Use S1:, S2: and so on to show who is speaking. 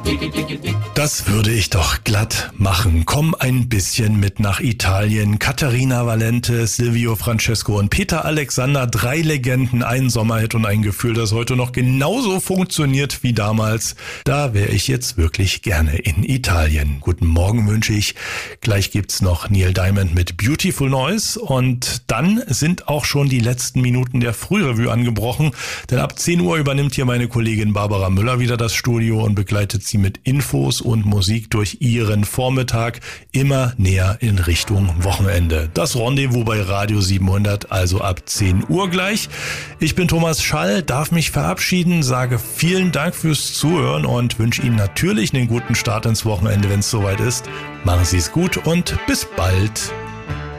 S1: Das würde ich doch glatt machen. Komm ein bisschen mit nach Italien. Caterina Valente, Silvio Francesco und Peter Alexander, 3 Legenden, ein Sommerhit und ein Gefühl, das heute noch genauso funktioniert wie damals. Da wäre ich jetzt wirklich gerne in Italien. Guten Morgen wünsche ich. Gleich gibt's noch Neil Diamond mit Beautiful Noise und dann sind auch schon die letzten Minuten der Frührevue angebrochen, denn ab 10 Uhr übernimmt hier meine Kollegin Barbara Müller wieder das Studio und begleitet Sie mit Infos und Musik durch ihren Vormittag immer näher in Richtung Wochenende. Das Rendezvous bei Radio 700, also ab 10 Uhr gleich. Ich bin Thomas Schall, darf mich verabschieden, sage vielen Dank fürs Zuhören und wünsche Ihnen natürlich einen guten Start ins Wochenende, wenn es soweit ist. Machen Sie es gut und bis bald.